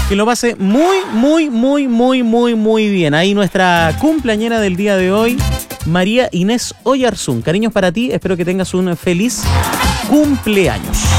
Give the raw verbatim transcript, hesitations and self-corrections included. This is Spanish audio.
Que lo pase muy, muy, muy, muy, muy, muy bien. Ahí nuestra cumpleañera del día de hoy, María Inés Oyarzún. Cariños para ti, espero que tengas un feliz cumpleaños.